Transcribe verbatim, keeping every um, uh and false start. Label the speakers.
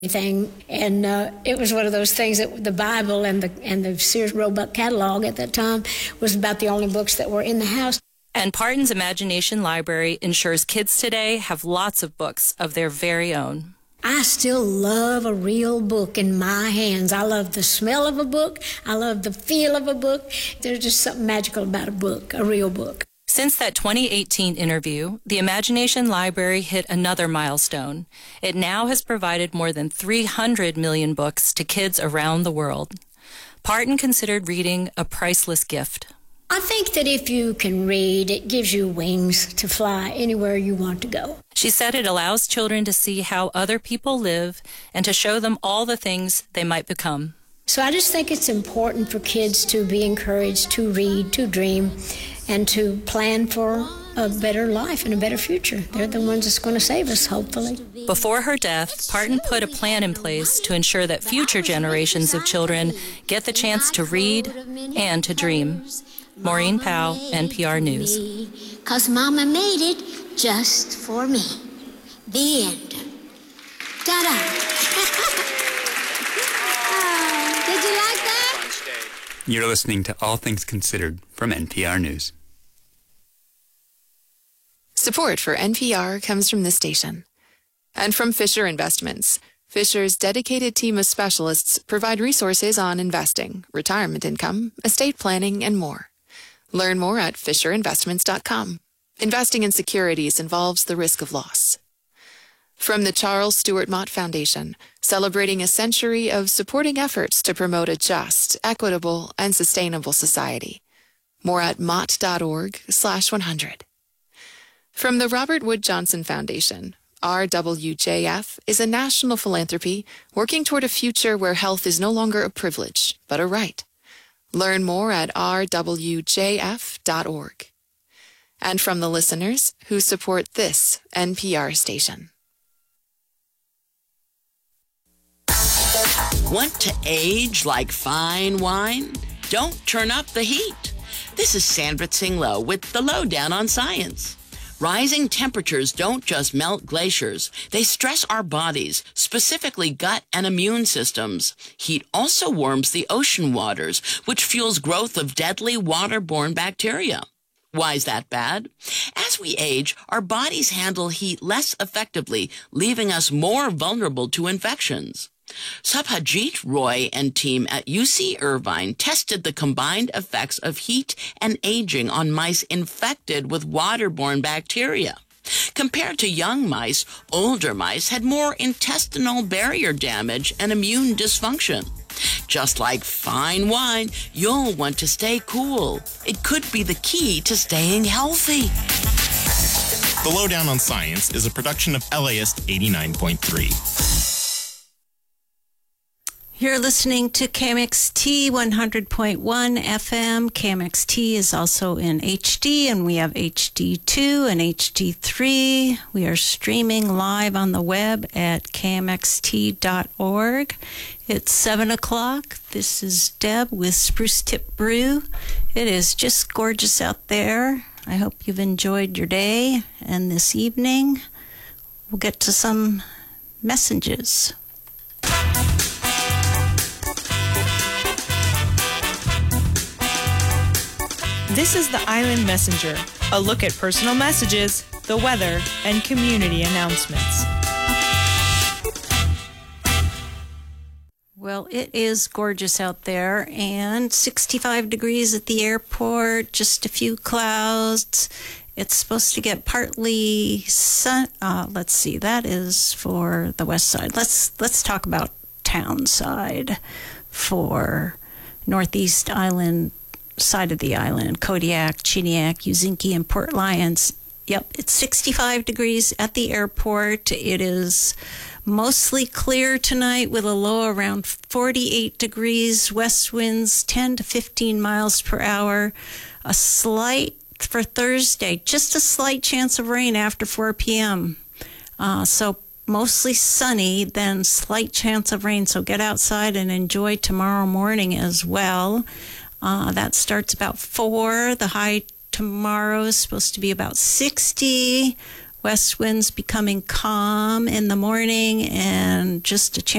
Speaker 1: Thing, and uh, it was one of those things that the Bible and the and the Sears Roebuck catalog at that time was about the only books that were in the house.
Speaker 2: And Parton's Imagination Library ensures kids today have lots of books of their very own.
Speaker 1: I still love a real book in my hands. I love the smell of a book. I love the feel of a book. There's just something magical about a book, a real book.
Speaker 2: Since that twenty eighteen interview, the Imagination Library hit another milestone. It now has provided more than three hundred million books to kids around the world. Parton considered reading a priceless gift.
Speaker 1: I think that if you can read, it gives you wings to fly anywhere you want to go.
Speaker 2: She said it allows children to see how other people live and to show them all the things they might become.
Speaker 1: So I just think it's important for kids to be encouraged to read, to dream, and to plan for a better life and a better future. They're the ones that's going to save us, hopefully.
Speaker 2: Before her death, Parton put a plan in place to ensure that future generations of children get the chance to read and to dream. Maureen Powell, N P R News.
Speaker 3: 'Cause Mama made it just for me. The end. Ta-da! Oh, did you like that?
Speaker 4: You're listening to All Things Considered from N P R News.
Speaker 5: Support for N P R comes from this station and from Fisher Investments. Fisher's dedicated team of specialists provide resources on investing, retirement income, estate planning, and more. Learn more at fisher investments dot com. Investing in securities involves the risk of loss. From the Charles Stewart Mott Foundation, celebrating a century of supporting efforts to promote a just, equitable, and sustainable society. More at mott.org slash 100. From the Robert Wood Johnson Foundation, R W J F is a national philanthropy working toward a future where health is no longer a privilege, but a right. Learn more at r w j f dot org. And from the listeners who support this N P R station.
Speaker 6: Want to age like fine wine? Don't turn up the heat. This is Sandra Tsinglow with the Lowdown on Science. Rising temperatures don't just melt glaciers. They stress our bodies, specifically gut and immune systems. Heat also warms the ocean waters, which fuels growth of deadly waterborne bacteria. Why is that bad? As we age, our bodies handle heat less effectively, leaving us more vulnerable to infections. Subhajit Roy and team at U C Irvine tested the combined effects of heat and aging on mice infected with waterborne bacteria. Compared to young mice, older mice had more intestinal barrier damage and immune dysfunction. Just like fine wine, you'll want to stay cool. It could be the key to staying healthy.
Speaker 7: The Lowdown on Science is a production of L A S eighty-nine point three.
Speaker 8: You're listening to K M X T one hundred point one F M. K M X T is also in H D, and we have H D two and H D three. We are streaming live on the web at k m x t dot org. It's seven o'clock. This is Deb with Spruce Tip Brew. It is just gorgeous out there. I hope you've enjoyed your day and this evening. We'll get to some messages.
Speaker 9: This is the Island Messenger, a look at personal messages, the weather, and community announcements.
Speaker 8: Well, it is gorgeous out there, and sixty-five degrees at the airport, just a few clouds. It's supposed to get partly sun. Uh, let's see, that is for the west side. Let's let's talk about town side for Northeast Island side of the island, Kodiak, Chiniak, Uzinki, and Port Lions. Yep, it's sixty-five degrees at the airport. It is mostly clear tonight with a low around forty-eight degrees, west winds ten to fifteen miles per hour. A slight, for Thursday, just a slight chance of rain after four p.m. Uh, so mostly sunny, then slight chance of rain. So get outside and enjoy tomorrow morning as well. Uh, that starts about four. The high tomorrow is supposed to be about sixty. West winds becoming calm in the morning and just a chance